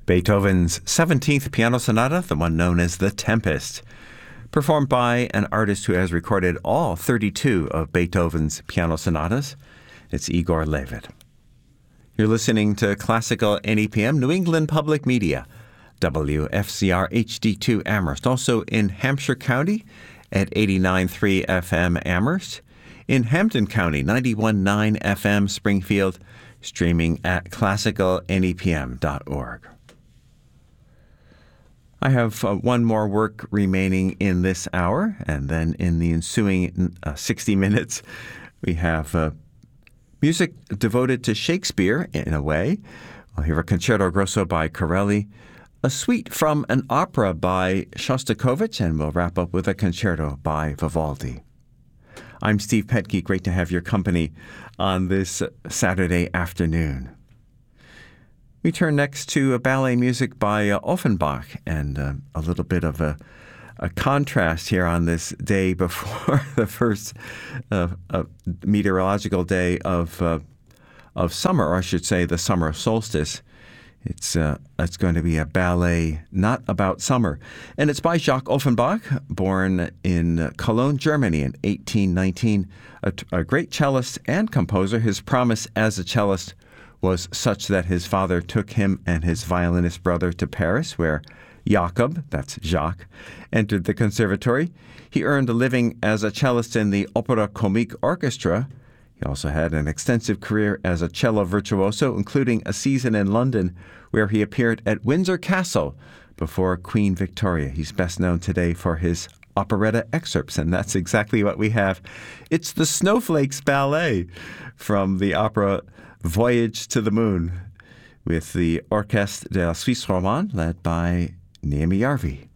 Beethoven's 17th Piano Sonata, the one known as The Tempest, performed by an artist who has recorded all 32 of Beethoven's piano sonatas. It's Igor Levit. You're listening to Classical NEPM, New England Public Media, WFCR HD2 Amherst, also in Hampshire County at 89.3 FM Amherst, in Hampton County, 91.9 FM Springfield, streaming at classicalnepm.org. I have one more work remaining in this hour, and then in the ensuing 60 minutes, we have music devoted to Shakespeare, in a way. We'll hear a concerto grosso by Corelli, a suite from an opera by Shostakovich, and we'll wrap up with a concerto by Vivaldi. I'm Steve Petke. Great to have your company on this Saturday afternoon. We turn next to ballet music by Offenbach, and a little bit of a contrast here on this day before the first meteorological day of summer, or I should say the summer solstice. It's going to be a ballet not about summer. And it's by Jacques Offenbach, born in Cologne, Germany in 1819, a great cellist and composer. His promise as a cellist was such that his father took him and his violinist brother to Paris, where Jacob, that's Jacques, entered the conservatory. He earned a living as a cellist in the Opera Comique Orchestra. He also had an extensive career as a cello virtuoso, including a season in London where he appeared at Windsor Castle before Queen Victoria. He's best known today for his operetta excerpts, and that's exactly what we have. It's the Snowflakes Ballet from the opera Voyage to the Moon with the Orchestre de la Suisse Romande led by Naomi Yarvi.